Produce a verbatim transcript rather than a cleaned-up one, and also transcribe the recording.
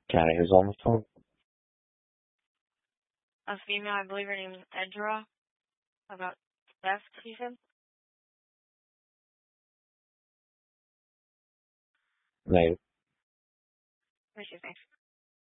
Got it. Who's on the phone? A female, I believe her name is Edra. About theft, he said. Like, What do you think?